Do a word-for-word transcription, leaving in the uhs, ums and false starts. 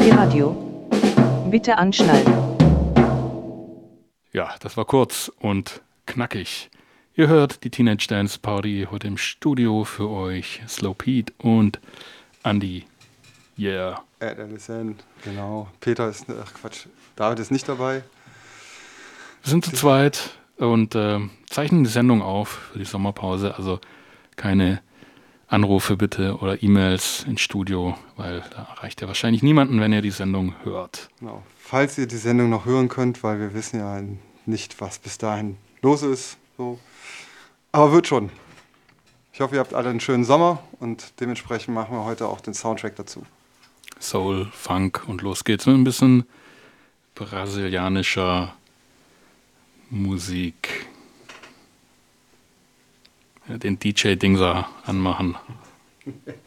Radio. Bitte anschnallen. Ja, das war kurz und knackig. Ihr hört die Teenage Dance Party heute im Studio für euch. Slow Pete und Andy. Yeah. Ed Allison, genau. Peter ist, ach Quatsch, David ist nicht dabei. Wir sind zu zweit und äh, zeichnen die Sendung auf für die Sommerpause. Also keine Anrufe bitte oder E-Mails ins Studio, weil da erreicht ihr wahrscheinlich niemanden, wenn ihr die Sendung hört. Genau. Falls ihr die Sendung noch hören könnt, weil wir wissen ja nicht, was bis dahin los ist. So. Aber wird schon. Ich hoffe, ihr habt alle einen schönen Sommer und dementsprechend machen wir heute auch den Soundtrack dazu. Soul, Funk und los geht's mit ein bisschen brasilianischer Musik. Ja, den D J-Dingser anmachen.